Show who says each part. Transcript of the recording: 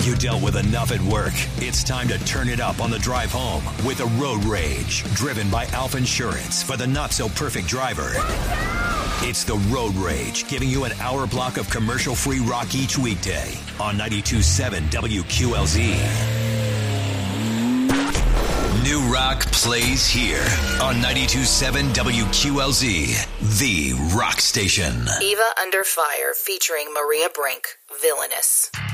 Speaker 1: You dealt with enough at work. It's time to turn it up on the drive home with a Road Rage, driven by Alpha Insurance for the not-so-perfect driver. It's the Road Rage, giving you an hour block of commercial-free rock each weekday on 92.7 WQLZ. New rock plays here on 92.7 WQLZ, the rock station.
Speaker 2: Eva Under Fire featuring Maria Brink, Villainous.